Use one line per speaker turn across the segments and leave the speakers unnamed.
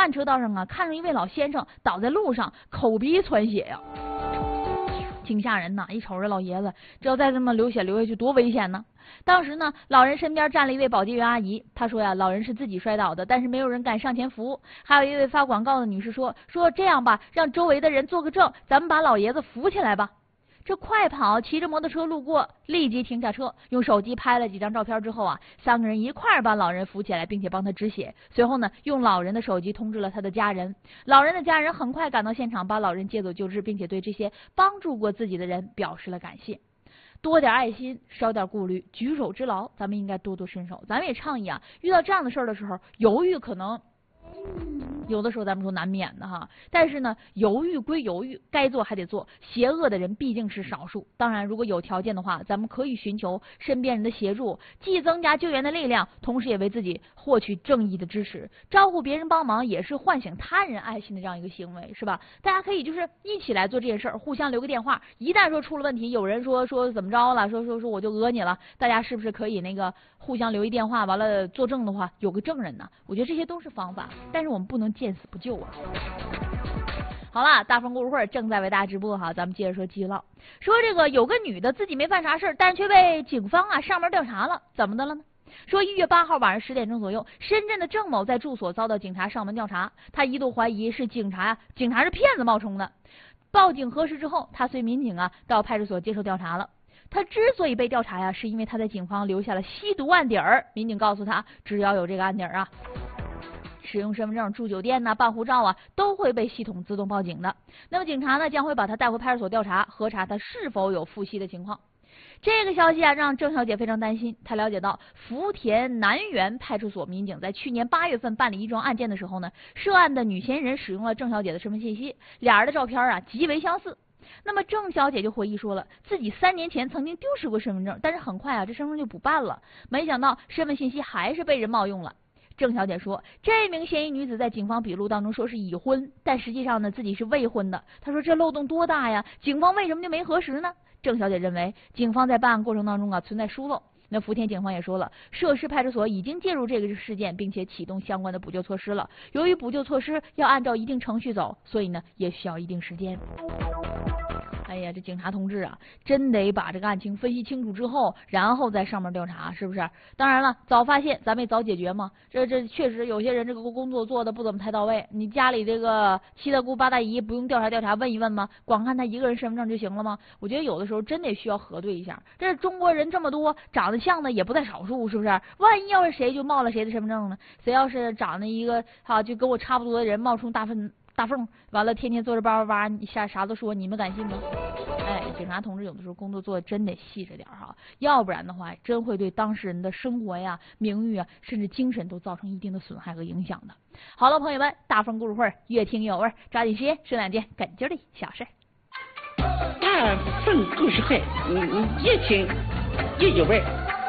慢车道上啊，看着一位老先生倒在路上，口鼻窜血呀，挺吓人呐！一瞅这老爷子，这要再这么流血流下去，多危险呢！当时呢，老人身边站了一位保洁员阿姨，她说呀，老人是自己摔倒的，但是没有人敢上前扶。还有一位发广告的女士说这样吧，让周围的人做个证，咱们把老爷子扶起来吧。这快跑骑着摩托车路过，立即停下车，用手机拍了几张照片之后啊，三个人一块儿把老人扶起来，并且帮他止血。随后呢，用老人的手机通知了他的家人。老人的家人很快赶到现场，把老人接走救治，并且对这些帮助过自己的人表示了感谢。多点爱心，少点顾虑，举手之劳，咱们应该多多伸手。咱们也倡议啊，遇到这样的事儿的时候，犹豫可能有的时候咱们说难免的哈，但是呢，犹豫归犹豫，该做还得做。邪恶的人毕竟是少数，当然如果有条件的话，咱们可以寻求身边人的协助，既增加救援的力量，同时也为自己获取正义的支持。招呼别人帮忙也是唤醒他人爱心的这样一个行为，是吧？大家可以就是一起来做这件事儿，互相留个电话，一旦说出了问题，有人说怎么着了，说我就讹你了，大家是不是可以那个互相留一电话，完了作证的话有个证人呢？我觉得这些都是方法，但是我们不能见死不救啊。好了，大风故事会正在为大家直播哈，咱们接着说继续唠。说这个有个女的自己没犯啥事，但是却被警方啊上门调查了，怎么的了呢？说1月8号晚上10点钟左右，深圳的郑某在住所遭到警察上门调查，他一度怀疑是警察是骗子冒充的。报警核实之后，他随民警啊到派出所接受调查了。他之所以被调查呀，是因为他在警方留下了吸毒案底儿。民警告诉他，只要有这个案底儿啊，使用身份证、住酒店呐、办护照啊，都会被系统自动报警的。那么警察呢，将会把他带回派出所调查，核查他是否有负吸的情况。这个消息啊，让郑小姐非常担心。她了解到，福田南园派出所民警在去年8月份办理一桩案件的时候呢，涉案的女嫌疑人使用了郑小姐的身份信息，俩人的照片啊极为相似。那么郑小姐就回忆说了，自己3年前曾经丢失过身份证，但是很快啊，这身份证就补办了，没想到身份信息还是被人冒用了。郑小姐说，这名嫌疑女子在警方笔录当中说是已婚，但实际上呢自己是未婚的。她说这漏洞多大呀，警方为什么就没核实呢？郑小姐认为警方在办案过程当中啊存在疏漏。那福田警方也说了，涉事派出所已经介入这个事件，并且启动相关的补救措施了。由于补救措施要按照一定程序走，所以呢也需要一定时间。哎呀，这警察同志啊，真得把这个案情分析清楚之后，然后再上门调查，是不是？当然了，早发现咱们也早解决嘛。这确实有些人这个工作做的不怎么太到位。你家里这个七大姑八大姨不用调查问一问吗？光看他一个人身份证就行了吗？我觉得有的时候真得需要核对一下。这中国人这么多，长得像的也不在少数，是不是？万一要是谁就冒了谁的身份证呢？谁要是长得一个就跟我差不多的人冒充大凤，完了天天坐着叭叭叭，你啥都说，你们敢信吗？哎，警察同志有的时候工作做的真得细着点哈，要不然的话，真会对当事人的生活呀、名誉啊，甚至精神都造成一定的损害和影响的。好了，朋友们，大风故事会越听越有味，抓紧时间说2件哏劲的小事。
大风故事会，越听越有味。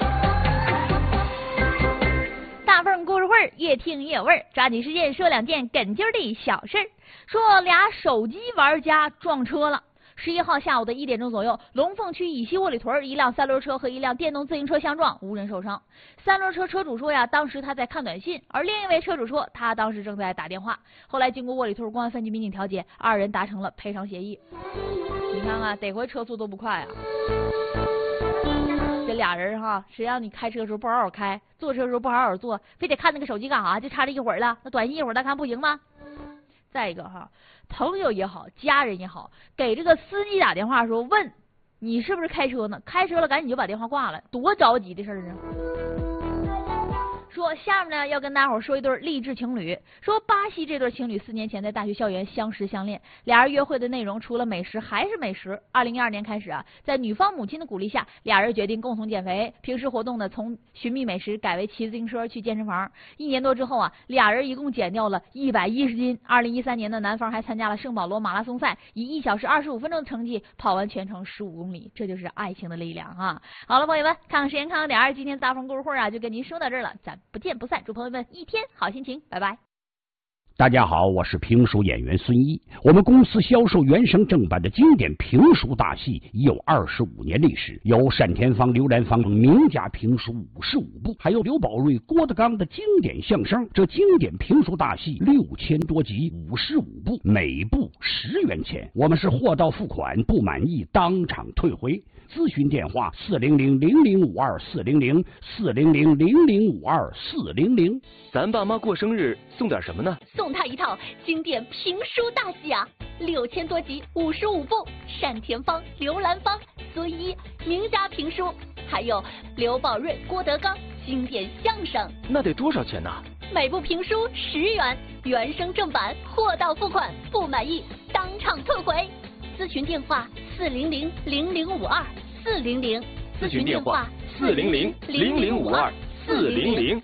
大凤故事会越听越有味，抓紧时间说2件哏劲的小事。说俩手机玩家撞车了。11号下午的1点钟左右，龙凤区乙西窝里屯一辆3轮车和一辆电动自行车相撞，无人受伤。3轮车车主说呀，当时他在看短信，而另一位车主说他当时正在打电话。后来经过窝里屯公安分局民警调解，2人达成了赔偿协议。你看看，得回车速都不快啊！这俩人哈，谁让你开车的时候不好好开，坐车的时候不好好坐，非得看那个手机干啥？就差这一会儿了，那短信一会儿再看不行吗？再一个哈，朋友也好，家人也好，给这个司机打电话说问你是不是开车呢？开车了赶紧就把电话挂了，多着急的事儿啊！说下面呢要跟大伙说一对励志情侣。说巴西这对情侣4年前在大学校园相识相恋，俩人约会的内容除了美食还是美食。2012年开始啊，在女方母亲的鼓励下，俩人决定共同减肥。平时活动呢从寻觅美食改为骑自行车去健身房。1年多之后啊，俩人一共减掉了110斤。2013年的男方还参加了圣保罗马拉松赛，以1小时25分钟的成绩跑完全程15公里。这就是爱情的力量啊！好了，朋友们，看看时间，看看点儿，今天大风故事会啊就跟您说到这儿了，咱不见不散，祝朋友们一天好心情，拜拜。
大家好，我是评书演员孙一。我们公司销售原声正版的经典评书大戏已有25年历史，有单田芳、刘兰芳等名家评书55部，还有刘宝瑞、郭德纲的经典相声。这经典评书大戏6000多集，55部，每部10元钱。我们是货到付款，不满意当场退回。咨询电话400-0052-400，400-0052-400。
咱爸妈过生日送点什么呢？
送他一套经典评书大戏啊，6000多集，55部，单田芳、刘兰芳、孙一名家评书，还有刘宝瑞、郭德纲经典相声。
那得多少钱呢？
每部评书10元，原声正版，货到付款，不满意当场退回。咨询电话400-0052-400，
咨询电话400-0052-400。